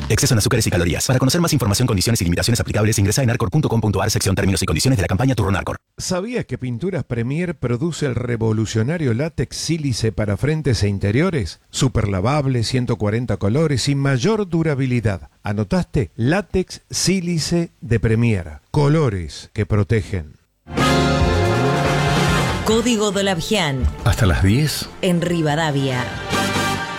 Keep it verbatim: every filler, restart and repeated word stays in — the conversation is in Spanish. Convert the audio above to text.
Exceso en azúcares y calorías. Para conocer más información, condiciones y limitaciones aplicables, ingresa en arcor punto com punto ar, sección términos y condiciones de la campaña Turrón Arcor. ¿Sabías que Pinturas Premier produce el revolucionario látex sílice para frentes e interiores? Super lavable, ciento cuarenta colores y mayor durabilidad. ¿Anotaste? Látex sílice de Premier. Colores que protegen. Código Dolabgian. Hasta las diez. En Rivadavia.